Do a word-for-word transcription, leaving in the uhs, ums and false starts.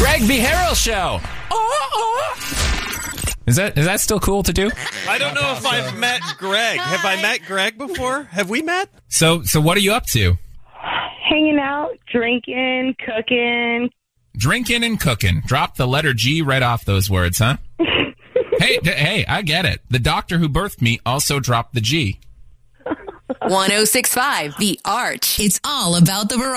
Greg Behero Show. Oh, oh. Is that is that still cool to do? I don't know if I've met Greg. Have I met Greg before? Have we met? So so what are you up to? Hanging out, drinking, cooking. Drinking and cooking. Drop the letter G right off those words, huh? hey, d- hey, I get it. The doctor who birthed me also dropped the G. one oh six point five The Arch. It's all about the variety.